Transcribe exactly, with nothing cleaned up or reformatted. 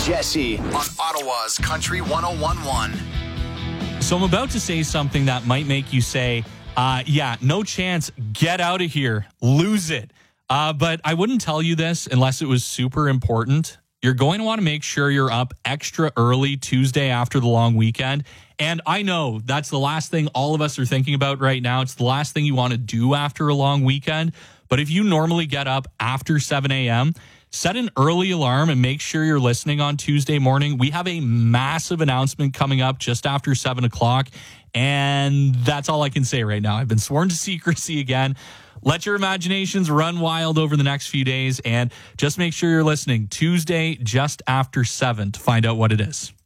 Jesse on Ottawa's Country one oh one point one. So I'm about to say something that might make you say, uh, yeah, no chance. Get out of here. Lose it. Uh, but I wouldn't tell you this unless it was super important. You're going to want to make sure you're up extra early Tuesday after the long weekend. And I know that's the last thing all of us are thinking about right now. It's the last thing you want to do after a long weekend. But if you normally get up after seven a.m., set an early alarm and make sure you're listening on Tuesday morning. We have a massive announcement coming up just after seven o'clock. And that's all I can say right now. I've been sworn to secrecy again. Let your imaginations run wild over the next few days, and just make sure you're listening Tuesday just after seven to find out what it is.